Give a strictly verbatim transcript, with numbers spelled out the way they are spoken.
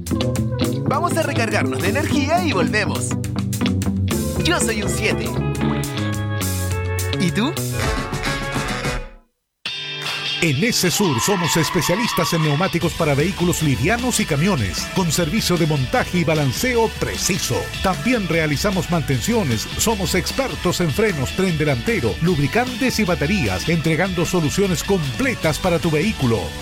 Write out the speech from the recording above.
Vamos a recargarnos de energía y volvemos. Yo soy un siete. ¿Y tú? En S-Sur somos especialistas en neumáticos para vehículos livianos y camiones, con servicio de montaje y balanceo preciso. También realizamos mantenciones, somos expertos en frenos, tren delantero, lubricantes y baterías, entregando soluciones completas para tu vehículo.